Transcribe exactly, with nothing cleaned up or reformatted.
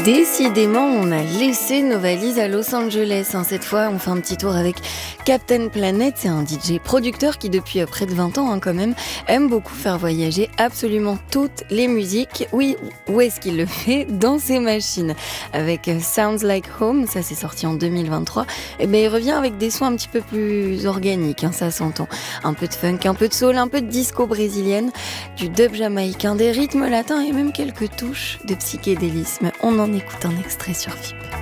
Décidément, on a laissé nos valises à Los Angeles. Hein. Cette fois, on fait un petit tour avec Captain Planet. C'est un D J producteur qui, depuis près de vingt ans hein, quand même, aime beaucoup faire voyager absolument toutes les musiques. Oui, où est-ce qu'il le fait ? Dans ses machines. Avec Sounds Like Home, ça c'est sorti en deux mille vingt-trois. Et ben, il revient avec des sons un petit peu plus organiques, hein, ça s'entend. Un peu de funk, un peu de soul, un peu de disco brésilienne, du dub jamaïcain, des rythmes latins et même quelques touches de psychédélisme. On en écoute un extrait sur V I P.